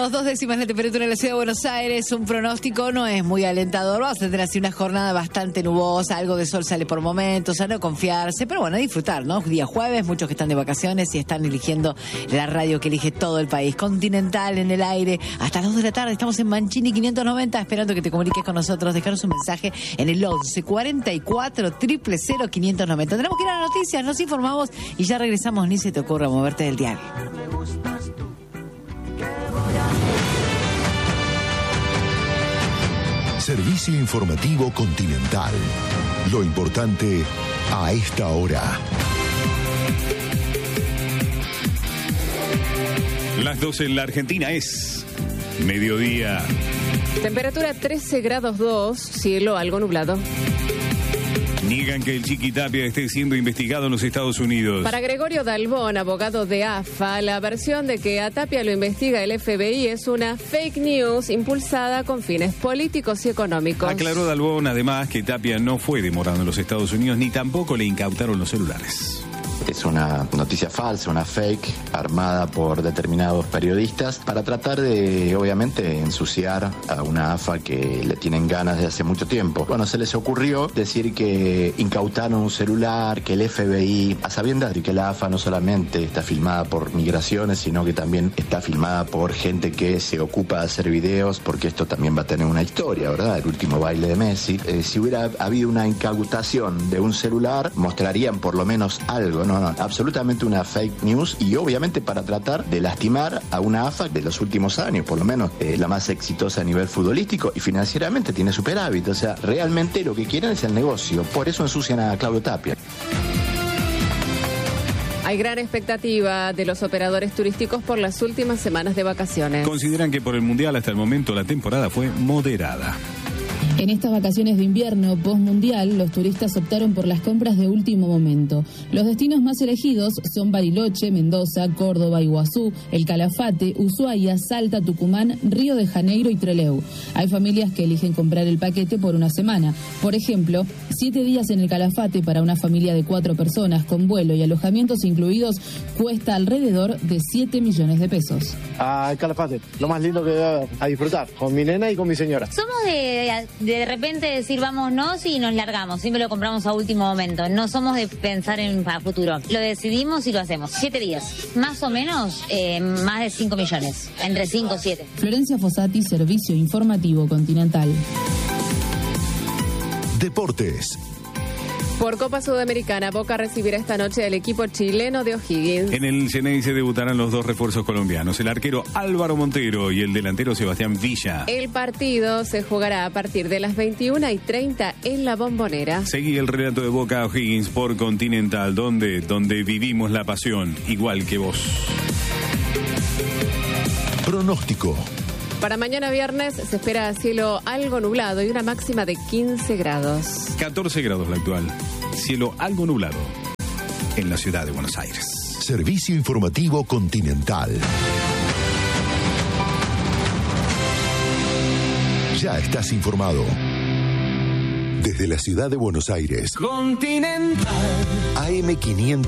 grados 2 décimas la temperatura en la ciudad de Buenos Aires. Un pronóstico no es muy alentador. Vamos a tener así una jornada bastante nubosa, algo de sol sale por momentos, a no confiarse, pero bueno, a disfrutar, ¿no? Día jueves, muchos que están de vacaciones y están eligiendo la radio que elige todo el país. Continental en el aire hasta las 2 de la tarde. Estamos en Mancini 590 esperando que te comuniques con nosotros. Dejaros un mensaje en el 11 44 000 590. Tenemos que ir a las noticias, nos informamos y ya regresamos. Ni se te ocurra moverte del diario. Servicio informativo Continental. Lo importante a esta hora. Las 12 en la Argentina es mediodía. Temperatura 13 grados 2, cielo algo nublado. Niegan que el Chiqui Tapia esté siendo investigado en los Estados Unidos. Para Gregorio Dalbón, abogado de AFA, la versión de que a Tapia lo investiga el FBI es una fake news impulsada con fines políticos y económicos. Aclaró Dalbón además que Tapia no fue demorado en los Estados Unidos ni tampoco le incautaron los celulares. Es una noticia falsa, una fake, armada por determinados periodistas para tratar de, obviamente, ensuciar a una AFA que le tienen ganas de hace mucho tiempo. Bueno, se les ocurrió decir que incautaron un celular, que el FBI, a sabiendas de que la AFA no solamente está filmada por migraciones, sino que también está filmada por gente que se ocupa de hacer videos, porque esto también va a tener una historia, ¿verdad? El último baile de Messi. Si hubiera habido una incautación de un celular, mostrarían por lo menos algo, ¿no? Absolutamente una fake news y obviamente para tratar de lastimar a una AFA de los últimos años, por lo menos la más exitosa a nivel futbolístico y financieramente tiene superávit. O sea, realmente lo que quieren es el negocio. Por eso ensucian a Claudio Tapia. Hay gran expectativa de los operadores turísticos por las últimas semanas de vacaciones. Consideran que por el Mundial hasta el momento la temporada fue moderada. En estas vacaciones de invierno post-mundial, los turistas optaron por las compras de último momento. Los destinos más elegidos son Bariloche, Mendoza, Córdoba, Iguazú, El Calafate, Ushuaia, Salta, Tucumán, Río de Janeiro y Trelew. Hay familias que eligen comprar el paquete por una semana. Por ejemplo, 7 días en El Calafate para una familia de 4 personas con vuelo y alojamientos incluidos cuesta alrededor de 7 millones de pesos. El Calafate, lo más lindo que debe haber, a disfrutar, con mi nena y con mi señora. Somos de repente decir vámonos y nos largamos, siempre lo compramos a último momento, no somos de pensar en a futuro, lo decidimos y lo hacemos. 7 días, más o menos más de 5 millones, entre 5 y 7. Florencia Fossati, Servicio Informativo Continental. Deportes. Por Copa Sudamericana, Boca recibirá esta noche al equipo chileno de O'Higgins. En el Ceney se debutarán los dos refuerzos colombianos, el arquero Álvaro Montero y el delantero Sebastián Villa. El partido se jugará a partir de las 21:30 en La Bombonera. Seguí el relato de Boca O'Higgins por Continental, donde vivimos la pasión, igual que vos. Pronóstico. Para mañana viernes se espera cielo algo nublado y una máxima de 15 grados. 14 grados la actual. Cielo algo nublado en la ciudad de Buenos Aires. Servicio informativo Continental. Ya estás informado. Desde la ciudad de Buenos Aires. Continental. AM500.